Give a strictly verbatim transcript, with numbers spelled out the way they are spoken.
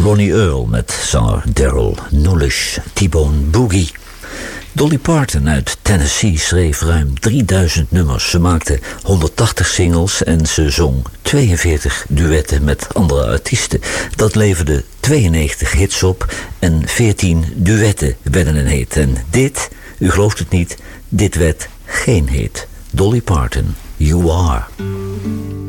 Ronnie Earl met zanger Daryl Nulish, T-Bone Boogie. Dolly Parton uit Tennessee schreef ruim drieduizend nummers. Ze maakte honderdtachtig singles en ze zong tweeënveertig duetten met andere artiesten. Dat leverde tweeënnegentig hits op en veertien duetten werden een hit. En dit, u gelooft het niet, dit werd geen hit. Dolly Parton, You Are.